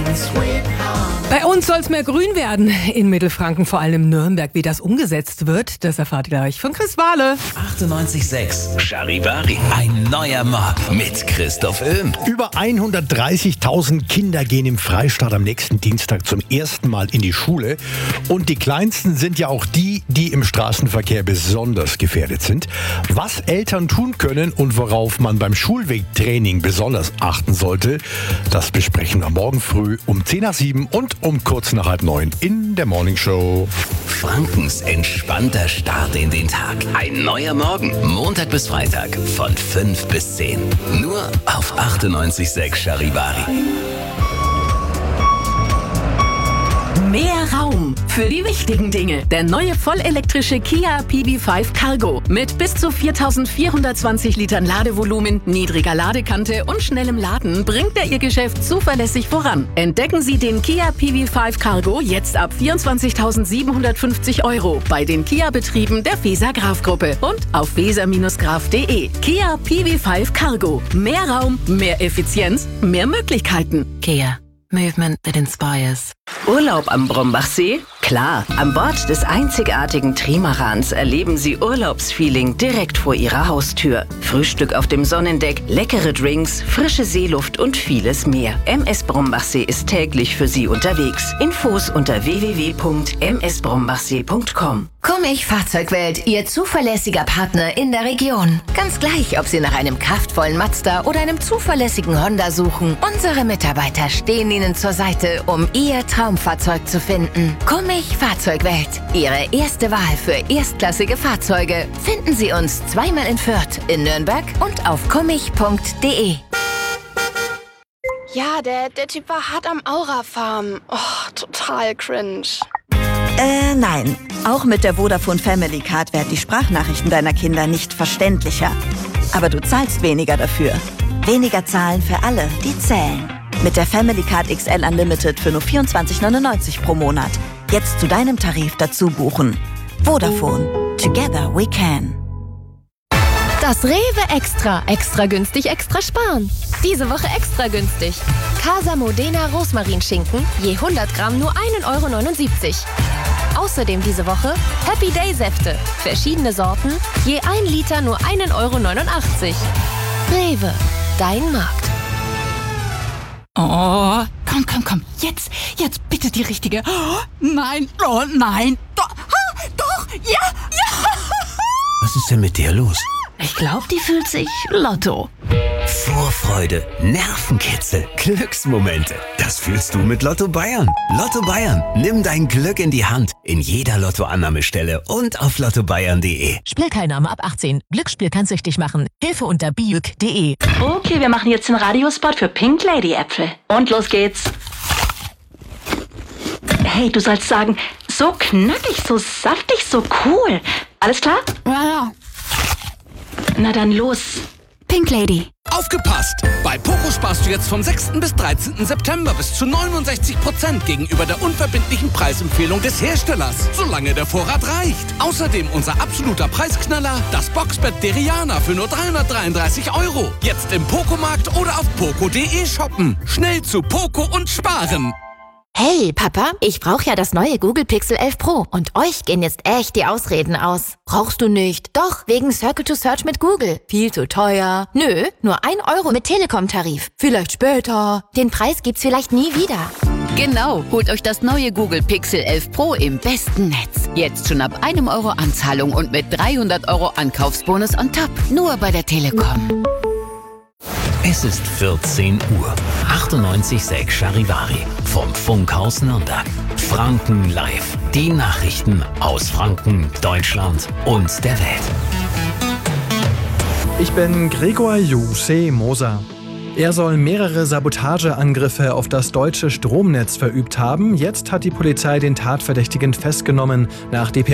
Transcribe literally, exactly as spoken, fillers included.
Bei uns soll es mehr grün werden in Mittelfranken, vor allem in Nürnberg. Wie das umgesetzt wird, das erfahrt ihr gleich von Chris Wahle. achtundneunzig Komma sechs Charivari. Ein neuer Morgen mit Christoph Öhm. Über hundertdreißigtausend Kinder gehen im Freistaat am nächsten Dienstag zum ersten Mal in die Schule. Und die Kleinsten sind ja auch die, die im Straßenverkehr besonders gefährdet sind. Was Eltern tun können und worauf man beim Schulwegtraining besonders achten sollte, das besprechen wir morgen früh um zehn nach sieben und um kurz nach halb neun in der Morningshow. Frankens entspannter Start in den Tag. Ein neuer Morgen. Montag bis Freitag von fünf bis zehn. Nur auf achtundneunzig Komma sechs Charivari. Mehr Raum für die wichtigen Dinge. Der neue vollelektrische Kia P V fünf Cargo mit bis zu viertausendvierhundertzwanzig Litern Ladevolumen, niedriger Ladekante und schnellem Laden bringt er Ihr Geschäft zuverlässig voran. Entdecken Sie den Kia P V fünf Cargo jetzt ab vierundzwanzigtausendsiebenhundertfünfzig Euro bei den Kia-Betrieben der Weser Graf Gruppe und auf weser Graf punkt de. Kia P V fünf Cargo. Mehr Raum, mehr Effizienz, mehr Möglichkeiten. Kia. Movement that inspires. Urlaub am Brombachsee? Klar, an Bord des einzigartigen Trimarans erleben Sie Urlaubsfeeling direkt vor Ihrer Haustür. Frühstück auf dem Sonnendeck, leckere Drinks, frische Seeluft und vieles mehr. M S Brombachsee ist täglich für Sie unterwegs. Infos unter w w w punkt m s brombachsee punkt com. Kummich Fahrzeugwelt, Ihr zuverlässiger Partner in der Region. Ganz gleich, ob Sie nach einem kraftvollen Mazda oder einem zuverlässigen Honda suchen. Unsere Mitarbeiter stehen Ihnen zur Seite, um Ihr Traumfahrzeug zu finden. Kummich Fahrzeugwelt, Ihre erste Wahl für erstklassige Fahrzeuge. Finden Sie uns zweimal in Fürth, in Nürnberg und auf kummich punkt de. Ja, der, der Typ war hart am Aura-Farm. Oh, total cringe. Äh, nein. Auch mit der Vodafone Family Card werden die Sprachnachrichten deiner Kinder nicht verständlicher. Aber du zahlst weniger dafür. Weniger zahlen für alle, die zählen. Mit der Family Card X L Unlimited für nur vierundzwanzig neunundneunzig pro Monat. Jetzt zu deinem Tarif dazu buchen. Vodafone. Together we can. Das Rewe Extra. Extra günstig, extra sparen. Diese Woche extra günstig. Casa Modena Rosmarinschinken, je hundert Gramm nur ein Euro neunundsiebzig. Außerdem diese Woche Happy Day Säfte. Verschiedene Sorten, je ein Liter nur ein Euro neunundachtzig. Rewe, dein Markt. Oh, komm, komm, komm. Jetzt, jetzt bitte die richtige. Oh, nein, oh nein. Doch, ah, doch, ja, ja. Was ist denn mit dir los? Ich glaube, die fühlt sich Lotto. Vorfreude, Nervenkitzel, Glücksmomente. Das fühlst du mit Lotto Bayern. Lotto Bayern. Nimm dein Glück in die Hand. In jeder Lottoannahmestelle und auf lotto bayern punkt de. Spielteilnahme ab achtzehn. Glücksspiel kann süchtig machen. Hilfe unter biuk punkt de. Okay, wir machen jetzt den Radiospot für Pink Lady Äpfel. Und los geht's. Hey, du sollst sagen, so knackig, so saftig, so cool. Alles klar? Ja, ja. Na dann los. Pink Lady. Aufgepasst! Bei Poco sparst du jetzt vom sechsten bis dreizehnten September bis zu neunundsechzig Prozent gegenüber der unverbindlichen Preisempfehlung des Herstellers, solange der Vorrat reicht. Außerdem unser absoluter Preisknaller, das Boxbett Deriana für nur dreihundertdreiunddreißig Euro. Jetzt im Poco-Markt oder auf poco punkt de shoppen. Schnell zu Poco und sparen. Hey, Papa, ich brauche ja das neue Google Pixel elf Pro und euch gehen jetzt echt die Ausreden aus. Brauchst du nicht? Doch, wegen Circle to Search mit Google. Viel zu teuer. Nö, nur ein Euro mit Telekom-Tarif. Vielleicht später. Den Preis gibt's vielleicht nie wieder. Genau, holt euch das neue Google Pixel elf Pro im besten Netz. Jetzt schon ab einem Euro Anzahlung und mit dreihundert Euro Ankaufsbonus on top. Nur bei der Telekom. Es ist vierzehn Uhr. achtundneunzig Komma sechs Charivari. Vom Funkhaus Nürnberg. Franken live. Die Nachrichten aus Franken, Deutschland und der Welt. Ich bin Gregor Juse Moser. Er soll mehrere Sabotageangriffe auf das deutsche Stromnetz verübt haben. Jetzt hat die Polizei den Tatverdächtigen festgenommen. Nach D P